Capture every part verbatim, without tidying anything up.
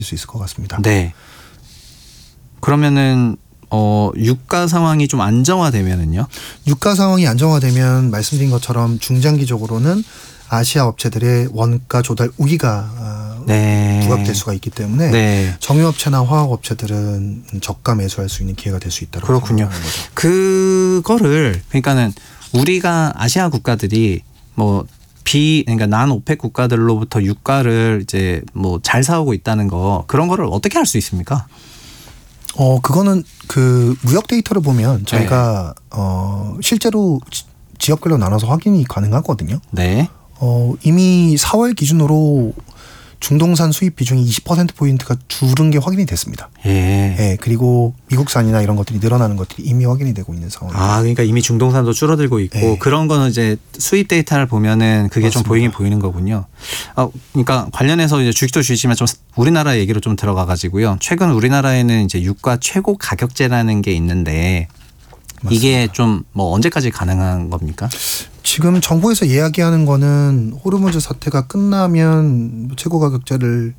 수 있을 것 같습니다. 네. 그러면은 어, 유가 상황이 좀 안정화되면은요? 유가 상황이 안정화되면 말씀드린 것처럼 중장기적으로는 아시아 업체들의 원가 조달 우위가 네. 부각될 수가 있기 때문에 네. 정유업체나 화학업체들은 저가 매수할 수 있는 기회가 될 수 있다고 그렇군요. 그거를 그러니까는 우리가 아시아 국가들이 뭐 비 그러니까 난 오펙 국가들로부터 유가를 이제 뭐 잘 사오고 있다는 거 그런 거를 어떻게 할 수 있습니까? 어 그거는 그 무역 데이터를 보면 저희가 네. 어 실제로 지, 지역별로 나눠서 확인이 가능하거든요. 네. 어 이미 사월 기준으로 중동산 수입 비중이 이십 퍼센트 포인트가 줄은 게 확인이 됐습니다. 예. 예. 그리고 미국산이나 이런 것들이 늘어나는 것들이 이미 확인이 되고 있는 상황입니다. 아, 그러니까 이미 중동산도 줄어들고 있고 예. 그런 거는 이제 수입 데이터를 보면은 그게 맞습니다. 좀 보이긴 보이는 거군요. 아, 그러니까 관련해서 이제 주식도 주시지만 좀 우리나라 얘기로 좀 들어가 가지고요. 최근 우리나라에는 이제 유가 최고 가격제라는 게 있는데 맞습니다. 이게 좀 뭐 언제까지 가능한 겁니까? 지금 정부에서 이야기하는 거는 호르무즈 사태가 끝나면 최고 가격제를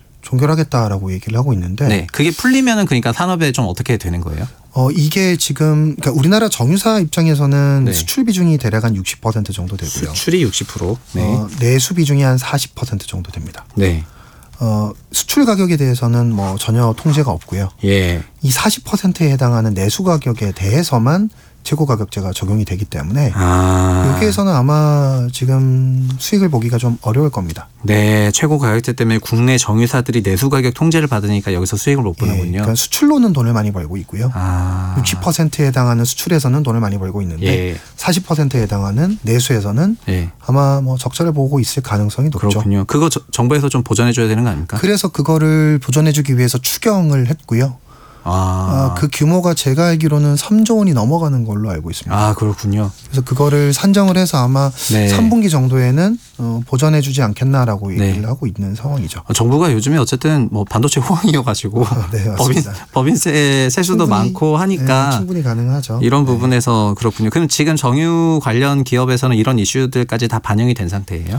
종결하겠다라고 얘기를 하고 있는데, 네, 그게 풀리면은 그러니까 산업에 좀 어떻게 되는 거예요? 어 이게 지금 그러니까 우리나라 정유사 입장에서는 네. 수출 비중이 대략 한 육십 퍼센트 정도 되고요. 수출이 육십 퍼센트. 네. 어, 내수 비중이 한 사십 퍼센트 정도 됩니다. 네. 어, 수출 가격에 대해서는 뭐 전혀 통제가 없고요. 예. 이 사십 퍼센트에 해당하는 내수 가격에 대해서만 최고 가격제가 적용이 되기 때문에 아. 여기에서는 아마 지금 수익을 보기가 좀 어려울 겁니다. 네, 최고 가격제 때문에 국내 정유사들이 내수 가격 통제를 받으니까 여기서 수익을 못 보는군요. 예, 그러니까 수출로는 돈을 많이 벌고 있고요. 아. 육십 퍼센트에 해당하는 수출에서는 돈을 많이 벌고 있는데 예. 사십 퍼센트에 해당하는 내수에서는 예. 아마 뭐 적자를 보고 있을 가능성이 높죠. 그렇군요. 그거 저, 정부에서 좀 보전해 줘야 되는 거 아닙니까? 그래서 그거를 보전해 주기 위해서 추경을 했고요. 아. 아, 그 규모가 제가 알기로는 삼조 원이 넘어가는 걸로 알고 있습니다. 아, 그렇군요. 그래서 그거를 산정을 해서 아마 네. 삼 분기 정도에는 어, 보전해주지 않겠나라고 얘기를 네. 하고 있는 상황이죠. 정부가 요즘에 어쨌든 뭐 반도체 호황이어가지고 아, 네, 법인 법인세 세수도 충분히, 많고 하니까 네, 충분히 가능하죠. 이런 네. 부분에서 그렇군요. 그럼 지금 정유 관련 기업에서는 이런 이슈들까지 다 반영이 된 상태예요?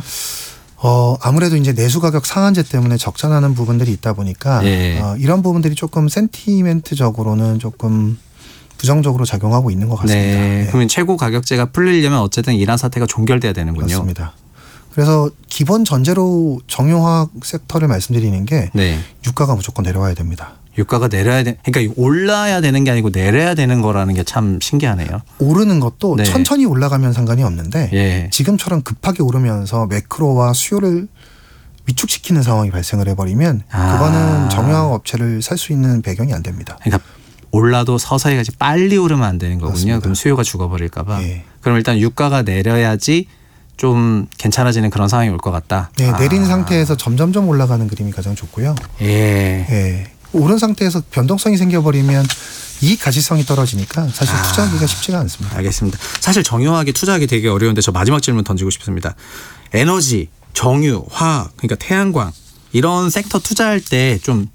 어, 아무래도 이제 내수 가격 상한제 때문에 적자나는 부분들이 있다 보니까 예. 어, 이런 부분들이 조금 센티멘트적으로는 조금 부정적으로 작용하고 있는 것 같습니다. 네. 네. 그러면 최고 가격제가 풀리려면 어쨌든 이란 사태가 종결돼야 되는군요. 맞습니다. 그래서 기본 전제로 정유화학 섹터를 말씀드리는 게 네. 유가가 무조건 내려와야 됩니다. 유가가 내려야 돼. 그러니까 올라야 되는 게 아니고 내려야 되는 거라는 게 참 신기하네요. 오르는 것도 네. 천천히 올라가면 상관이 없는데 예. 지금처럼 급하게 오르면서 매크로와 수요를 위축시키는 상황이 발생을 해버리면 아. 그거는 정유화학 업체를 살 수 있는 배경이 안 됩니다. 그러니까 올라도 서서히 가지 빨리 오르면 안 되는 거군요. 맞습니다. 그럼 수요가 죽어버릴까 봐. 예. 그럼 일단 유가가 내려야지 좀 괜찮아지는 그런 상황이 올 것 같다. 네, 아. 내린 상태에서 점점점 올라가는 그림이 가장 좋고요. 예. 예. 오른 상태에서 변동성이 생겨버리면 이익 가치성이 떨어지니까 사실 아. 투자하기가 쉽지가 않습니다. 알겠습니다. 사실 정유화학에 투자하기 되게 어려운데 저 마지막 질문 던지고 싶습니다. 에너지, 정유, 화학, 그러니까 태양광 이런 섹터 투자할 때 좀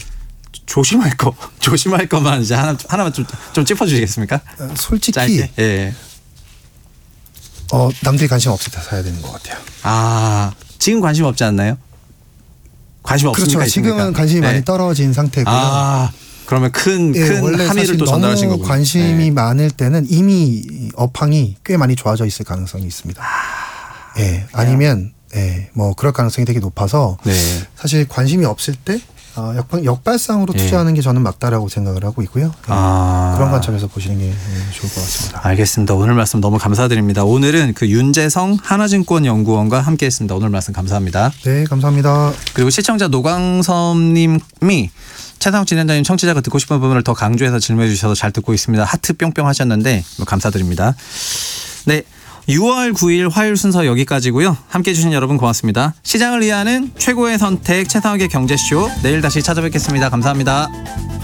조심할 거, 조심할 것만 이제 하나 하나만 좀 좀 짚어주시겠습니까? 어, 솔직히 짧게. 예. 어, 남들이 관심 없을 때 사야 되는 것 같아요. 아, 지금 관심 없지 않나요? 관심 없습니까? 그렇죠. 지금은 있습니까? 관심이 네. 많이 떨어진 상태고요. 아, 그러면 큰, 예, 큰 원래 함의를 사실 또 전달하신 너무 거군요. 관심이 네. 많을 때는 이미 업황이 꽤 많이 좋아져 있을 가능성이 있습니다. 아, 예, 아니면 예, 뭐 그럴 가능성이 되게 높아서 네. 사실 관심이 없을 때 어, 역, 역발상으로 예. 투자하는 게 저는 맞다라고 생각을 하고 있고요. 예, 아. 그런 관점에서 보시는 게 예, 좋을 것 같습니다. 알겠습니다. 오늘 말씀 너무 감사드립니다. 오늘은 그 윤재성 하나증권연구원과 함께했습니다. 오늘 말씀 감사합니다. 네, 감사합니다. 그리고 시청자 노광섭님이 최상욱 진행자님 청취자가 듣고 싶은 부분을 더 강조해서 질문해 주셔서 잘 듣고 있습니다. 하트 뿅뿅 하셨는데 감사드립니다. 네. 유월 구일 화요일 순서 여기까지고요. 함께해 주신 여러분 고맙습니다. 시장을 이해하는 최고의 선택 최상욱의 경제쇼 내일 다시 찾아뵙겠습니다. 감사합니다.